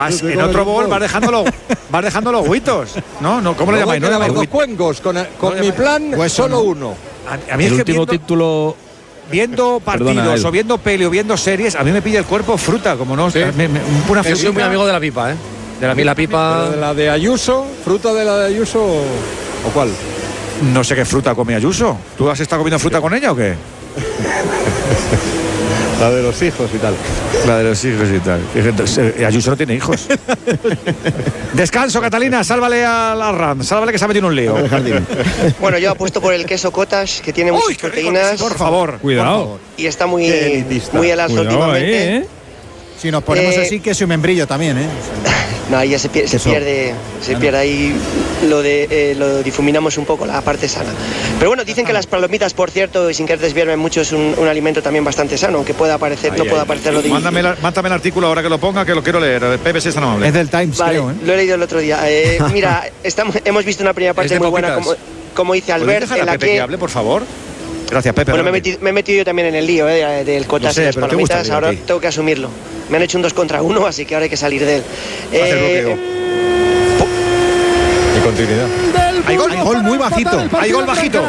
En otro bol vas dejando los huitos. No, ¿cómo le llamáis? No, los cuengos. Con mi plan, pues solo uno. A mí el es que último título. viendo partidos o viendo peli o viendo series, a mí me pilla el cuerpo fruta, como no. Sí. Una Yo soy muy amigo de la pipa, ¿eh? De la pipa. ¿De la de Ayuso? ¿Fruta de la de Ayuso o cuál? No sé qué fruta come Ayuso. ¿Tú has estado comiendo fruta con ella o qué? La de los hijos y tal. La de los hijos y tal. Ayuso no tiene hijos. Descanso, Catalina, sálvale a la RAM, sálvale que se ha metido en un lío. Bueno, yo apuesto por el queso cottage, que tiene muchas proteínas. Por favor. Cuidado. Y está muy al alza últimamente. Si nos ponemos así, queso y membrillo también, ¿eh? No, ahí ya se pierde ahí, lo difuminamos un poco, la parte sana. Pero bueno, dicen que las palomitas, por cierto, y sin querer desviarme mucho, es un alimento también bastante sano, aunque pueda parecer, pueda parecer lo de... Mándame el artículo ahora que lo ponga, que lo quiero leer. Pepe, si es tan amable. Es del Times, vale, creo, ¿eh? Lo he leído el otro día. Mira, hemos visto una primera parte muy buena, como dice Albert, en la Pepe, que hable, por favor? Gracias, Pepe. Bueno, me he metido yo también en el lío del cotas de las palomitas, ahora tengo que asumirlo. Me han hecho un 2 contra 1, así que ahora hay que salir de él. Y continuidad. Hay gol muy bajito. Hay gol bajito.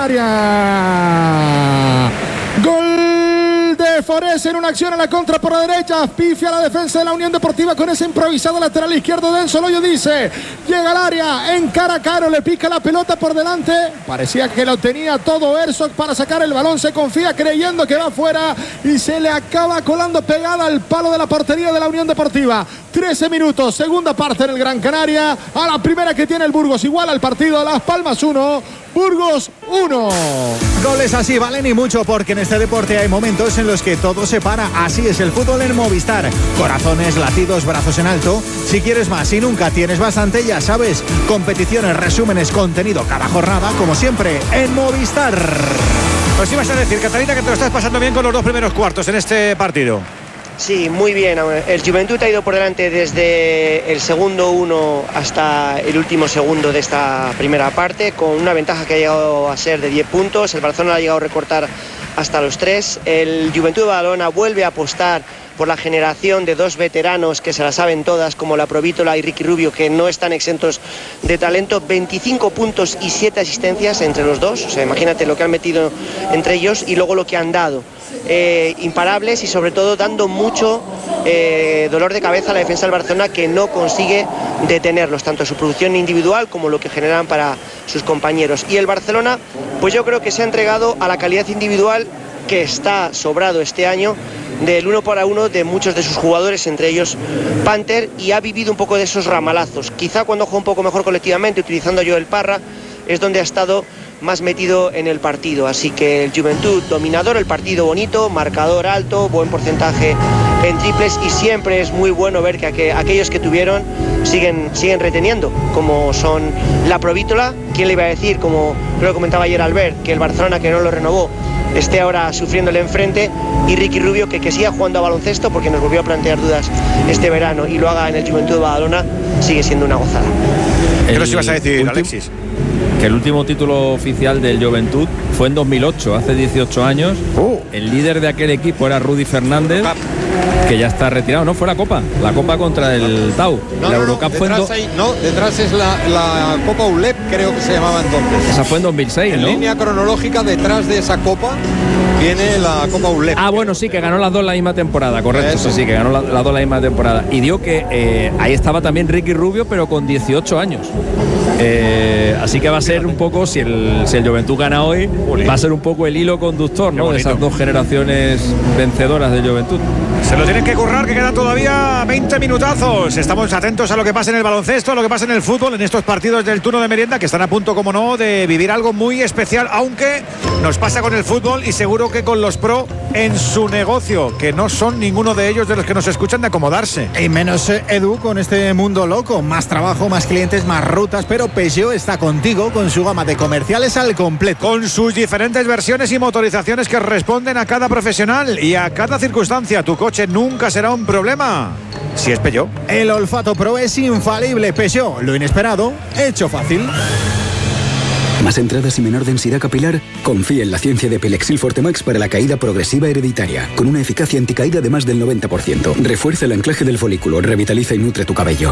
Gol de Forés en una acción a la contra por la derecha. Pifia la defensa de la Unión Deportiva con ese improvisado lateral izquierdo. Denso Loyo dice: llega al área, encara a Caro, le pica la pelota por delante. Parecía que lo tenía todo Herzog para sacar el balón. Se confía creyendo que va afuera y se le acaba colando pegada al palo de la portería de la Unión Deportiva. 13 minutos, segunda parte en el Gran Canaria. A la primera que tiene el Burgos, igual al partido. Las Palmas 1, Burgos 1. Goles así valen y mucho, porque en este deporte hay momentos en los que todo se para. Así es el fútbol en Movistar. Corazones, latidos, brazos en alto. Si quieres más y nunca tienes bastante, ya sabes. Competiciones, resúmenes, contenido cada jornada, como siempre, en Movistar. Pues ibas a decir, Catalina, que te lo estás pasando bien con los 2 primeros cuartos en este partido. Sí, muy bien. El Juventud ha ido por delante desde el segundo 1 hasta el último segundo de esta primera parte, con una ventaja que ha llegado a ser de 10 puntos. El Barcelona ha llegado a recortar hasta los 3. El Juventud de Badalona vuelve a apostar por la generación de 2 veteranos que se la saben todas, como la Provítola y Ricky Rubio, que no están exentos de talento. 25 puntos y 7 asistencias entre los dos. O sea, imagínate lo que han metido entre ellos y luego lo que han dado. Imparables y sobre todo dando mucho dolor de cabeza a la defensa del Barcelona, que no consigue detenerlos, tanto su producción individual como lo que generan para sus compañeros. Y el Barcelona, pues yo creo que se ha entregado a la calidad individual que está sobrado este año, del 1 para 1 de muchos de sus jugadores, entre ellos Panther, y ha vivido un poco de esos ramalazos. Quizá cuando juega un poco mejor colectivamente, utilizando a Joel Parra, es donde ha estado más metido en el partido. Así que el Juventud dominador, el partido bonito, marcador alto, buen porcentaje en triples, y siempre es muy bueno ver que aquellos que tuvieron siguen reteniendo, como son la Provítola. ¿Quién le iba a decir, como lo comentaba ayer Albert, que el Barcelona, que no lo renovó, esté ahora sufriéndole enfrente? Y Ricky Rubio, que siga jugando a baloncesto, porque nos volvió a plantear dudas este verano, y lo haga en el Juventud de Badalona, sigue siendo una gozada. ¿Qué nos ibas a decir, Alexis? Que el último título oficial del Juventud fue en 2008, hace 18 años. El líder de aquel equipo era Rudy Fernández, que ya está retirado. No, fue la Copa contra el Tau. La Eurocup fue detrás es la Copa ULEP, creo que se llamaba entonces. Esa fue en 2006, en ¿no? Línea cronológica, detrás de esa Copa viene la Copa ULEP. Ah, bueno, sí, que ganó las 2 la misma temporada, correcto. Eso. Sí, que ganó las 2 la misma temporada. Y dio que ahí estaba también Ricky Rubio, pero con 18 años. Así que va a ser un poco, si el Juventud gana hoy, va a ser un poco el hilo conductor, ¿no?, de esas 2 generaciones vencedoras de Juventud. Se lo tienen que currar, que quedan todavía 20 minutazos. Estamos atentos a lo que pasa en el baloncesto, a lo que pasa en el fútbol, en estos partidos del turno de merienda, que están a punto, como no, de vivir algo muy especial, aunque nos pasa con el fútbol y seguro que con los pro en su negocio, que no son ninguno de ellos de los que nos escuchan, de acomodarse. Y menos Edu con este mundo loco. Más trabajo, más clientes, más rutas, pero Peugeot está contigo con su gama de comerciales al completo. Con sus diferentes versiones y motorizaciones que responden a cada profesional y a cada circunstancia. Tu coche nunca será un problema si es Peugeot. El olfato pro es infalible. Peugeot, lo inesperado hecho fácil. ¿Más entradas y menor densidad capilar? Confía en la ciencia de Pelexil Forte Max para la caída progresiva hereditaria, con una eficacia anticaída de más del 90%. Refuerza el anclaje del folículo, revitaliza y nutre tu cabello.